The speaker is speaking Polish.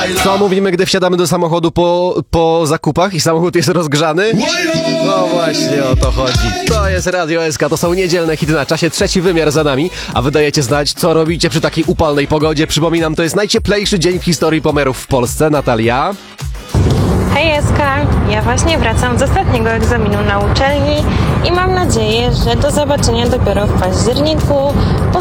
Co mówimy, gdy wsiadamy do samochodu po zakupach i samochód jest rozgrzany? No właśnie o to chodzi. To jest Radio SK, to są niedzielne hity na czasie, trzeci wymiar za nami, a wy dajecie znać, co robicie przy takiej upalnej pogodzie. Przypominam, to jest najcieplejszy dzień w historii pomerów w Polsce. Natalia? Hej Eska, ja właśnie wracam z ostatniego egzaminu na uczelni i mam nadzieję, że do zobaczenia dopiero w październiku.